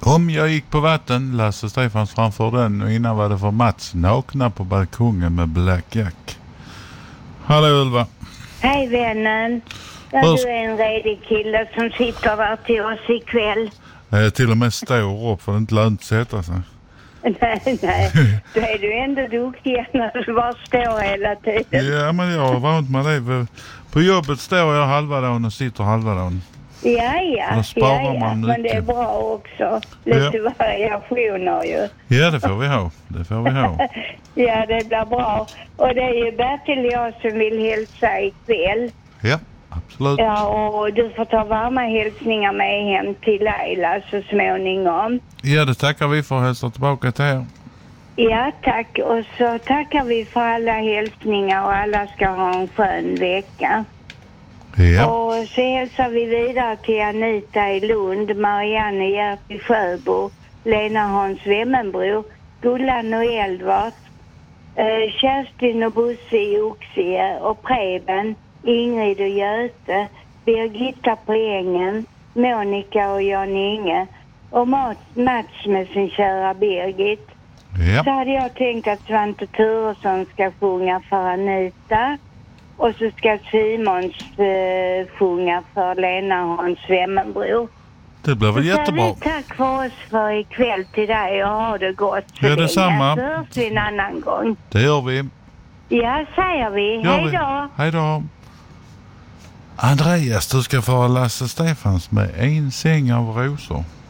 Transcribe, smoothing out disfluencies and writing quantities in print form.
Om jag gick på vatten, Lasse Stefans framför den, och innan var det för Mats nakna på balkongen med Black Jack. Hallå Ulva. Hej vännen. Ja, du är en redig kille som sitter där till oss ikväll. Jag till och med står upp för det inte lönt att sätta sig. Nej. Då är du ändå duktig när du bara står hela tiden. Ja, men jag har vant med det. På jobbet står jag halva dagen och sitter halva dagen. Ja, men det är bra också. Lite variationer ju. Ja, det får vi ha. Ja, det blir bra. Och det är ju Bertil och jag som vill hälsa ikväll. Ja, absolut. Ja, och du får ta varma hälsningar med hem till Laila så småningom. Ja, det tackar vi för att hälsa tillbaka till er. Ja, tack. Och så tackar vi för alla hälsningar och alla ska ha en skön vecka. Ja. Och så hälsar vi vidare till Anita i Lund, Marianne Hjärt i Sjöbo, Lena Hans Wemmenbro, Gullan och Eldvart, Kerstin och Bosse i Oxie och Preben, Ingrid och Göte, Birgitta på Ängen, Monica och Jan Inge och Mats med sin kära Birgit. Ja. Så hade jag tänkt att Svante Turesson ska sjunga för Anita. Och så ska Simons sjunga för Lena Hans Wemmenbro. Det blir väl jättebra. Tack för oss för ikväll till dig och ha det gott. Ja, detsamma. Så hörs vi en annan gång. Det gör vi. Ja, säger vi. Hej då. Hej då. Andreas, du ska få Lasse Stefans med En säng av rosor.